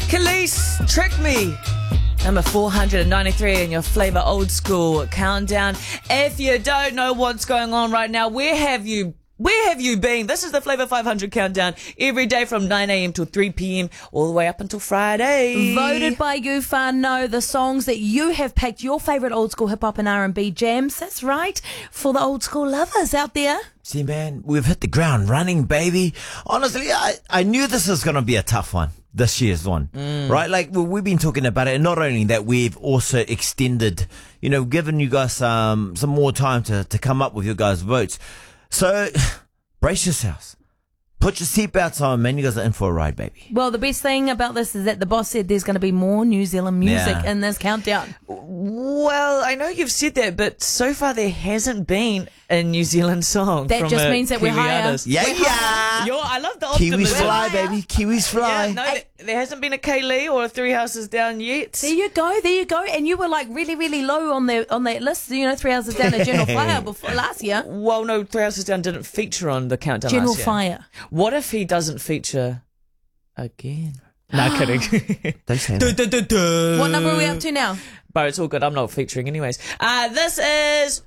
Khalees, Trick Me. Number 493 in your Flavour Old School Countdown. If you don't know what's going on right now, where have you been? This is the Flavour 500 Countdown every day from 9 a.m. till 3 p.m. all the way up until Friday. Voted by you, Whānau, the songs that you have picked, your favourite old school hip-hop and R&B jams. That's right, for the old school lovers out there. See, man, we've hit the ground running, baby. Honestly, I knew this was going to be a tough one. This year's one, right? Like, we've been talking about it, and not only that, we've also extended, given you guys some more time to come up with your guys' votes. So, brace yourselves. Put your seatbelts on, man. You guys are in for a ride, baby. Well, the best thing about this is that the boss said there's going to be more New Zealand music in this countdown. Well, I know you've said that, but so far there hasn't been a New Zealand song. That just means that we're higher. Artist. Yeah. I love the optimism. Kiwis fly, baby. Kiwis fly. Yeah, no, there hasn't been a Kaylee or a Three Houses Down yet. There you go. And you were like really, really low on that list. 3 Houses Down and General Fire before last year. Well, no, Three Houses Down didn't feature on the countdown General last year. Fire. What if he doesn't feature again? No, kidding. Don't say that. What number are we up to now? But it's all good. I'm not featuring anyways. This is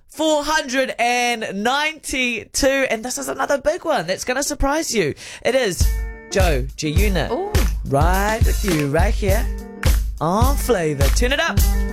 492, and this is another big one that's going to surprise you. It is Joe G Unit. Ooh. Right with you, right here on Flavour. Turn it up.